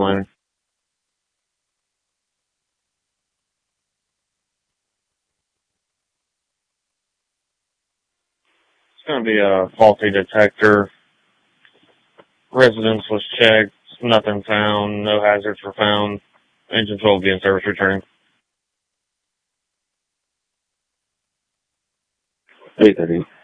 Carolina. It's going to be a faulty detector. Residence was checked. Nothing found. No hazards were found. Engine will be in service returning. 8:30.